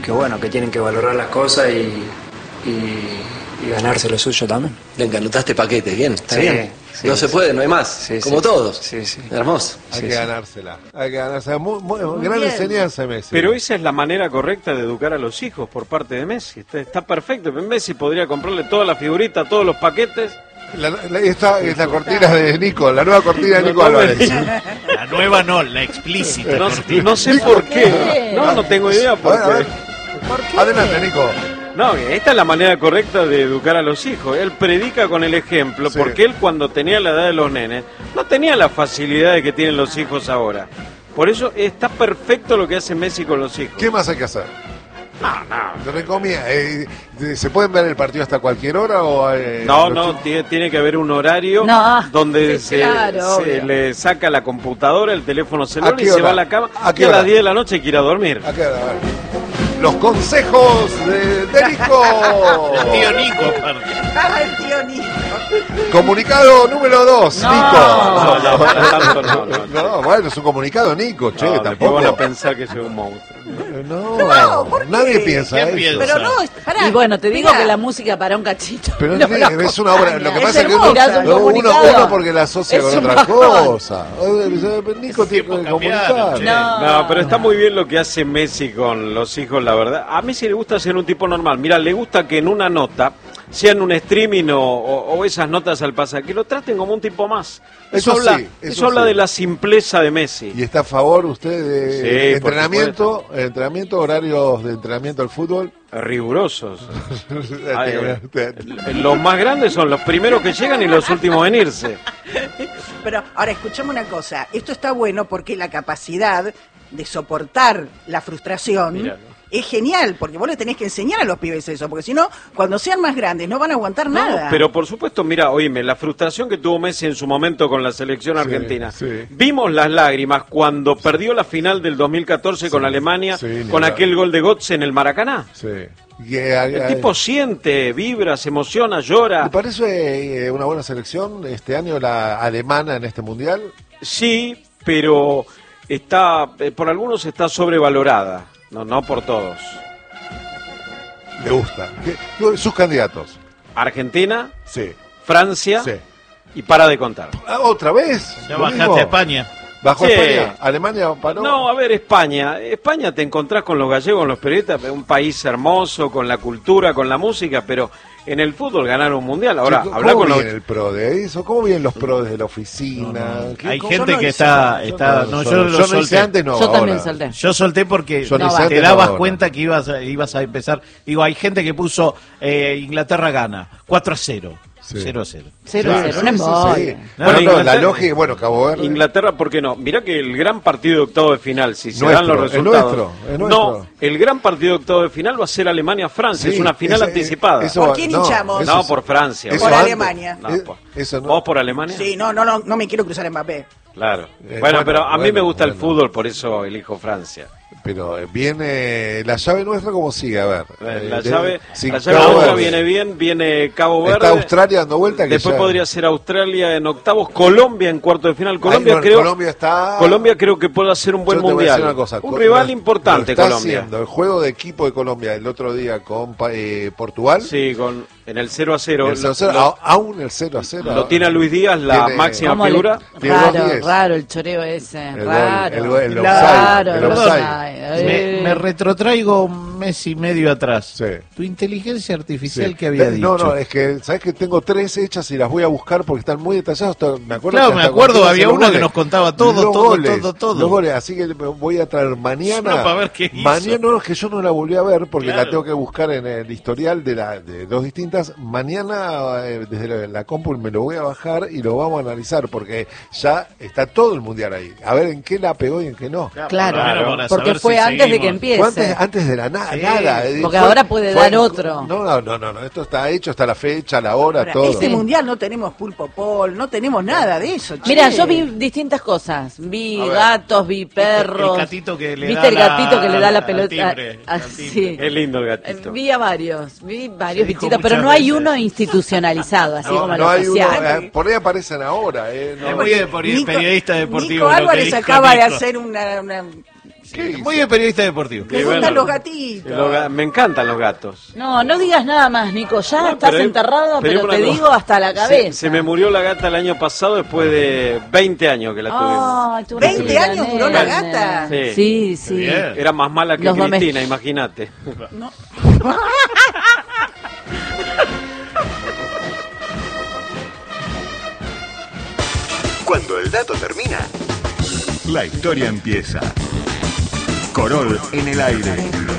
bueno, que tienen que valorar las cosas y ganarse lo suyo también. Le encanutaste paquete, bien, está Sí, bien. sí, No se puede, no hay más, sí, como sí. todos. Sí, sí. Hermoso. Hay Sí, que sí. ganársela. Hay que ganársela. Muy gran bien. enseñanza de Messi. Pero esa es la manera correcta de educar a los hijos por parte de Messi. Está perfecto. Messi podría comprarle todas las figuritas, todos los paquetes. Esta es la cortina de Nico, la nueva cortina de Nico No me Álvarez. digas. La nueva no, la explícita. No sé por qué. No tengo idea por A ver. qué. Adelante, Nico. No, esta es la manera correcta de educar a los hijos. Él predica con el ejemplo, Sí. porque él cuando tenía la edad de los nenes, no tenía la facilidad que tienen los hijos ahora. Por eso está perfecto lo que hace Messi con los hijos. ¿Qué más hay que hacer? No. Te ¿se pueden ver el partido hasta cualquier hora? O, No, tiene que haber un horario No, donde sí, claro, se obvio. le saca la computadora, el teléfono celular ¿A qué y se hora? va a la cama. ¿A qué Y a hora? las 10 de la noche hay que ir a dormir. A ver. Los consejos de Nico. El tío Nico, aparte. Ah, el tío Nico. Comunicado número 2, No. Nico. No, para tanto no. No, bueno, es un comunicado, Nico, che, No, después tampoco. van a pensar que soy un monstruo. No, ¿por qué? nadie piensa ¿Quién eso. piensa? Pero no, pará. Y bueno, te digo mirá. que la música para un cachito. Pero No, es una obra, lo que Es pasa es que hermosa. Mirás un uno comunicado. porque la asocia Es con un otra bajón. cosa. Nico tiene tiempos que cambiaron, comunicar. che. No. No, pero está muy bien lo que hace Messi con los hijos, la verdad. A Messi le gusta ser un tipo normal. Mira, le gusta que en una nota, sea en un streaming o esas notas al pasar, que lo traten como un tipo más. Eso habla, sí, eso eso habla sí. de la simpleza de Messi. ¿Y está a favor usted de Sí, por entrenamiento, horarios de entrenamiento al fútbol? Rigurosos. Los más grandes son los primeros que llegan y los últimos en irse. Pero ahora escuchame una cosa, esto está bueno porque la capacidad de soportar la frustración Míralo. es genial, porque vos le tenés que enseñar a los pibes eso, porque si no, cuando sean más grandes no van a aguantar nada. No, pero por supuesto, mira, oíme, la frustración que tuvo Messi en su momento con la selección argentina. sí. Vimos las lágrimas cuando perdió la final del 2014 con Alemania, sí, ni con hablar. aquel gol de Götze en el Maracaná. Sí. El tipo siente, vibra, se emociona, llora. ¿Te parece una buena selección este año la alemana en este mundial? Sí, pero está, por algunos está sobrevalorada, no por todos. Me gusta. Sus candidatos. Argentina, Sí. Francia Sí. y para de contar. ¿Otra vez? Ya ¿Lo bajaste mismo? a España. ¿Bajó Sí. España? ¿Alemania paró? No, a ver, España te encontrás con los gallegos, con los periodistas, un país hermoso, con la cultura, con la música, pero en el fútbol ganaron un mundial. Ahora, ¿Cómo habla con los... viene el pro de eso? ¿Cómo vienen los pros desde la oficina? ¿Qué- Hay cómo- gente no que hice está... No, yo lo no hice solté. antes, no. Yo ahora. también solté. Yo solté porque Yo no hice va. antes, te no dabas ahora. cuenta que ibas a empezar. Digo, hay gente que puso Inglaterra gana 4-0, Sí. 0-0. 0-0, un embole. Bueno, no, Inglaterra- la lógica, bueno, Cabo Verde. Inglaterra, ¿por qué no? Mirá que el gran partido de octavo de final, si se Nuestro, dan los es resultados... nuestro, es nuestro. No, el gran partido de octavo de final va a ser Alemania-Francia, Sí, es una final ese- anticipada. eso ¿Por va- quién no, hinchamos? eso No, es- por Francia. eso Por antes. Alemania. No, Eso no. ¿Vos por Alemania? Sí, no me quiero cruzar en Mbappé. Claro. Bueno, Bueno, pero a mí bueno, me gusta el bueno. fútbol, por eso elijo Francia. Pero viene la llave nuestra, ¿cómo sigue? A ver. La llave sin nuestra Cabo Verde. viene bien, viene Cabo Verde. Está Australia dando vuelta. Que Después ya- podría ser Australia en octavos, Colombia en cuarto de final. Colombia, Ay, no, creo, Colombia está... creo que puede hacer un buen Yo te voy a mundial. decir una cosa, Un rival lo importante, está Colombia. haciendo el juego de equipo de Colombia el otro día con Portugal. Sí, en el 0-0. El 0-0, aún el 0-0. Lo tiene a Luis Díaz, la Tiene- máxima ¿Cómo le- figura. Tiene dos Raro, 10. raro el choreo ese, El raro. gol, el Raro, offside, el offside. Me retrotraigo un mes y medio atrás. Sí. Tu inteligencia artificial Sí. que había dicho. No, es que, ¿sabes que tengo 3 hechas y las voy a buscar porque están muy detalladas? Me acuerdo Claro, que me hasta acuerdo, cuando había los uno que goles. nos contaba todo, Los todo, goles, todo. Los goles, así que me voy a traer mañana. Solo para ver qué hizo. Mañana, no, es que yo no la volví a ver porque Claro. la tengo que buscar en el historial de dos distintas. Mañana, desde la compu, me lo voy a bajar y lo vamos a analizar porque ya está todo el mundial ahí. A ver en qué la pegó y en qué no. Claro, para porque saber fue si antes de seguimos. que empiece. Fue antes de la Sí, nada. porque ahora puede dar otro. No, esto está hecho, está la fecha, la hora, Ahora, todo. este mundial no tenemos pulpo pol, no tenemos nada de eso. che. Mira, yo vi distintas cosas. Vi A ver. gatos, vi perros. El gatito que le ¿Viste da el gatito que le da la al pelota? timbre, Ah, al sí. timbre. Es lindo el gatito. Vi a varios Se dijo bichitos, pero muchas no hay veces. uno institucionalizado, así como No los hay uno, sociales. por ahí aparecen ahora. Es No. muy de periodista deportivo. Nico lo que Álvarez dijo acaba de Nico. hacer una Muy bien, periodista deportivo. Me Y gustan bueno, los gatitos. me encantan los gatos. No, no digas nada más, Nico. Ya No, estás pero- enterrado, pero pero una te cosa. digo hasta la cabeza. Se me murió la gata el año pasado después de 20 años que la tuvimos. Ay, tu 20 linda años duró la nena. gata. Sí. Sí, sí. Bien. Era más mala que Los Cristina, imagínate. Cuando el dato termina, la historia empieza. Corol en el aire.